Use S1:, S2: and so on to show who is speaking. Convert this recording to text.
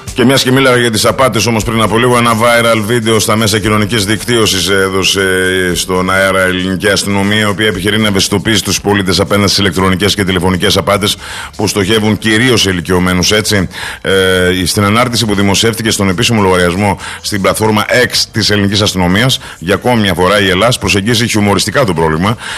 S1: Και μιας και μίλαγα για τις απάτες όμως πριν από λίγο, ένα viral βίντεο στα μέσα κοινωνικής δικτύωσης έδωσε στον αέρα η ελληνική αστυνομία, η οποία επιχειρεί να ευαισθητοποιήσει τους πολίτες απέναντι στις ηλεκτρονικές και τηλεφωνικές απάτες που στοχεύουν κυρίως σε ηλικιωμένους. Έτσι, στην ανάρτηση που δημοσιεύτηκε στον επίσημο λογαριασμό στην πλατφόρμα X της ελληνικής αστυνομίας, για ακόμη μια φορά η Ελλάς προσεγγίζει χιουμοριστικά το πρόβλημα,